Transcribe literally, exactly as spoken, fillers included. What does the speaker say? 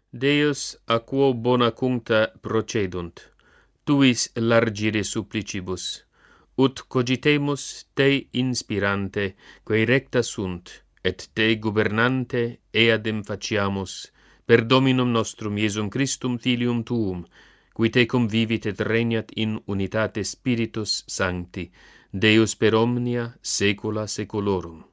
Deus a quo bona cuncta procedunt, tuis largire supplicibus, ut cogitemus te inspirante, quae recta sunt, et te gubernante eadem faciamus, per Dominum nostrum Iesum Christum Filium tuum, qui te convivit et regnat in unitate Spiritus Sancti, Deus per omnia saecula saeculorum.